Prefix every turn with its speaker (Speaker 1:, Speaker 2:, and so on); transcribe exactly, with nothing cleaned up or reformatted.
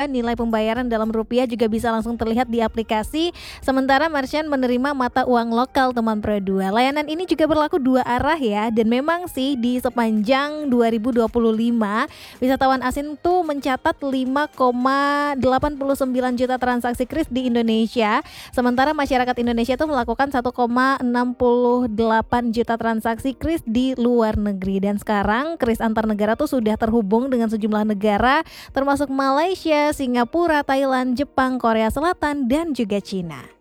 Speaker 1: juga nilai pembayaran dalam rupiah juga bisa langsung terlihat di aplikasi, sementara merchant menerima mata uang lokal teman Pro dua. Layanan ini juga berlaku dua arah ya, dan memang sih di sepanjang dua ribu dua puluh lima wisatawan asing tuh mencatat lima koma delapan sembilan juta transaksi kris di Indonesia, sementara masyarakat Indonesia tuh melakukan satu koma enam delapan juta transaksi kris di luar negeri. Dan sekarang kris antar negara tuh sudah terhubung dengan sejumlah negara termasuk Malaysia, Singapura, Thailand, Jepang, Korea Selatan, dan juga Cina.